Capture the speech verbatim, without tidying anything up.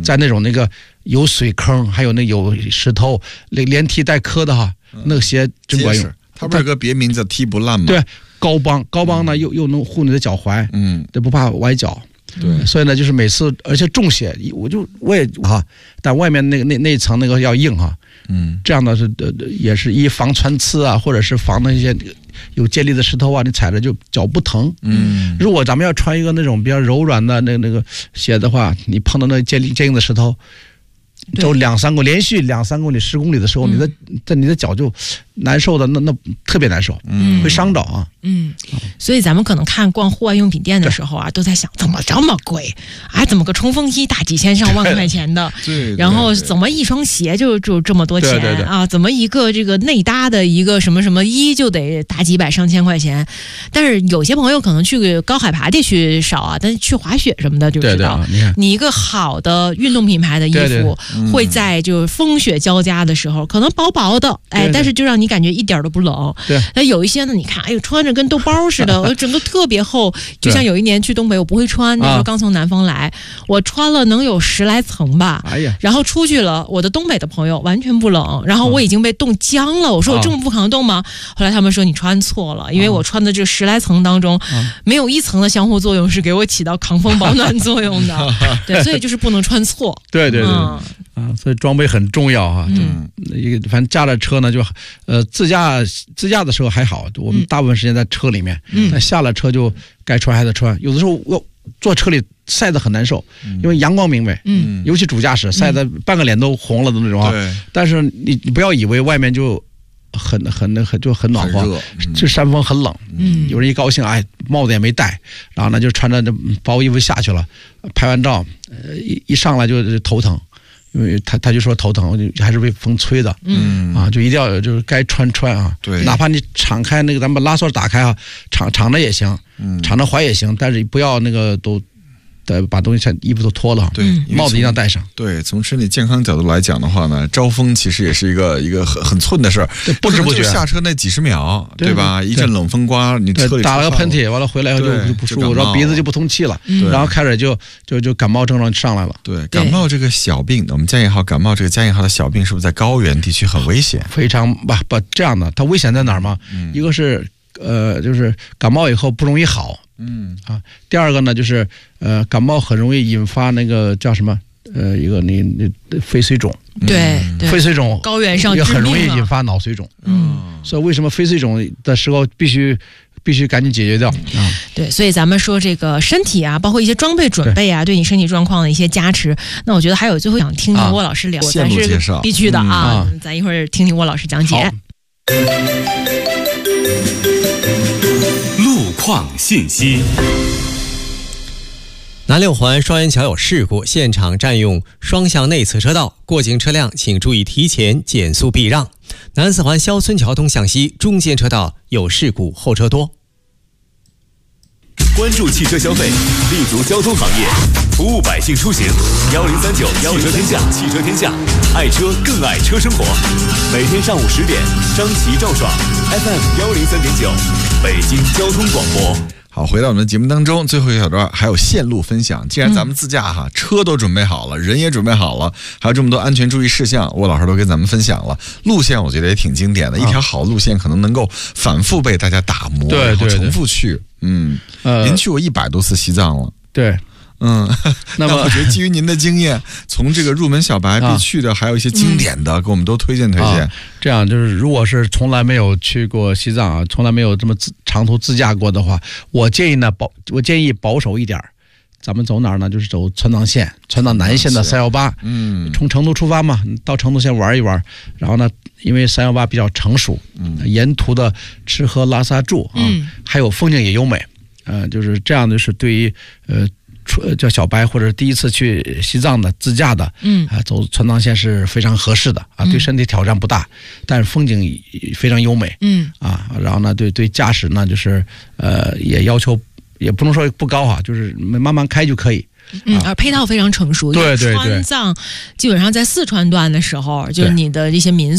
在那种那个有水坑，还有那有石头，连踢带磕的哈，那个鞋真管用。 它不是个别名叫踢不烂吗？ 对，高帮高帮呢、嗯、又又能护你的脚踝，嗯，这不怕崴脚。 对， 所以呢，就是每次，而且重鞋，我就我也哈，但外面那个那那一层那个要硬哈，嗯，这样的是呃也是一防穿刺啊，或者是防那些有尖利的石头啊，你踩着就脚不疼。嗯，如果咱们要穿一个那种比较柔软的那那个鞋的话，你碰到那尖利坚硬的石头。走两三公里，连续两三公里、十公里的时候，嗯、你的在你的脚就难受的，那那特别难受，嗯，会伤着啊。 嗯，所以咱们可能看逛户外用品店的时候啊，都在想怎么这么贵啊？怎么个冲锋衣大几千上万块钱的？ 对， 然后怎么一双鞋就就这么多钱？ 对对对啊？怎么一个这个内搭的一个什么什么衣就得大几百上千块钱？但是有些朋友可能去高海拔地区少啊，但是去滑雪什么的就知道， 对对，你看你一个好的运动品牌的衣服。 对对会在就是风雪交加的时候，可能薄薄的，哎， 对对但是就让你感觉一点都不冷。 对， 那有一些呢，你看，哎呦，穿着跟豆包似的，整个特别厚。就像有一年去东北，我不会穿，那时候刚从南方来，我穿了能有十来层吧。 哎呀， 然后出去了，我的东北的朋友完全不冷，然后我已经被冻僵了。我说我这么不抗冻吗？后来他们说你穿错了，因为我穿的这十来层当中，没有一层的相互作用是给我起到抗风保暖作用的。对，所以就是不能穿错。 对对对。嗯啊，所以装备很重要哈。嗯，一个反正驾了车呢，就呃自驾自驾的时候还好，我们大部分时间在车里面。嗯，但下了车就该穿还得穿。有的时候我坐车里晒得很难受，因为阳光明媚。嗯，尤其主驾驶晒得半个脸都红了的那种啊。对。但是你你不要以为外面就很很那很就很暖和，嗯、这山风很冷。嗯，有人一高兴，哎，帽子也没戴，然后呢就穿着这薄衣服下去了，拍完照，呃一一上来就头疼。因为他他就说头疼，还是被风吹的，嗯啊，就一定要就是该穿穿啊，对，哪怕你敞开那个，咱们把拉锁打开啊，敞敞着也行，嗯，敞着怀也行，但是不要那个都。呃，把东西衣服都脱了， 对， 帽子一定要戴上。 对，从身体健康角度来讲的话呢，招风其实也是一个一个很很寸的事儿， 不知不觉下车那几十秒，对吧？一阵冷风刮，你车里打了个喷嚏，完了回来以后就就不舒服，然后鼻子就不通气了，然后开始就就就感冒症状上来了。 对，感冒这个小病，我们加引号感冒这个加引号的小病，是不是在高原地区很危险？ 非常不不这样的，它危险在哪儿吗？一个是呃，就是感冒以后不容易好。嗯啊，第二个呢，就是呃，感冒很容易引发那个叫什么呃，一个你那肺水肿， 对， 肺水肿高原上也很容易引发脑水肿，嗯，所以为什么肺水肿的时候必须必须赶紧解决掉？ 嗯，对，所以咱们说这个身体啊，包括一些装备准备啊，对你身体状况的一些加持。那我觉得还有最后想听听沃老师聊，咱是必须的啊，咱一会儿听听沃老师讲解。 路况信息。 南六环双元桥有事故，现场占用双向内侧车道，过境车辆请注意提前减速避让。南四环肖村桥东向西中间车道有事故，后车多。 关注汽车消费，立足交通行业，服务百姓出行。幺零三九汽车天下，汽车天下，爱车更爱车生活。每天上午十点，张琪赵爽 ，F M 幺零三点九，北京交通广播。 好，回到我们的节目当中，最后一小段还有线路分享。既然咱们自驾哈，嗯、车都准备好了，人也准备好了，还有这么多安全注意事项，沃老师都跟咱们分享了。路线我觉得也挺经典的，嗯、一条好路线可能能够反复被大家打磨， 对对对， 然后重复去。嗯，呃，您去过一百多次西藏了， 对。 嗯，那么我觉得基于您的经验，从这个入门小白必去的，还有一些经典的，给我们都推荐推荐。 啊、这样就是，如果是从来没有去过西藏啊，从来没有这么自长途自驾过的话，我建议呢保，我建议保守一点。咱们走哪儿呢？就是走川藏线，川藏南线的三幺八。嗯，从成都出发嘛，到成都先玩一玩，然后呢，因为三幺八比较成熟，嗯，沿途的吃喝拉撒住啊，嗯、还有风景也优美，呃，就是这样，就是对于呃。叫小白或者第一次去西藏的自驾的，嗯啊，走川藏线是非常合适的啊，对身体挑战不大，但是风景非常优美，嗯啊，然后呢，对对驾驶呢，就是呃也要求也不能说不高啊，就是慢慢开就可以。 嗯，而配套非常成熟。 对对对， 川藏基本上在四川段的时候，就是你的一些民